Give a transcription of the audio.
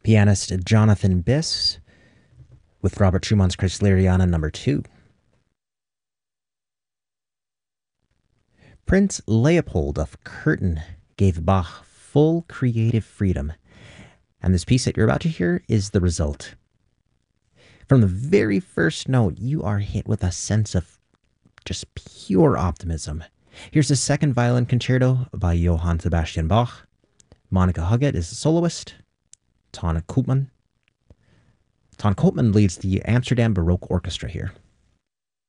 Pianist Jonathan Biss with Robert Schumann's Kreisleriana number 2. Prince Leopold of Curtin gave Bach full creative freedom, and this piece that you're about to hear is the result. From the very first note, you are hit with a sense of just pure optimism. Here's the second violin concerto by Johann Sebastian Bach. Monica Huggett is the soloist. Ton Koopman leads the Amsterdam Baroque Orchestra here.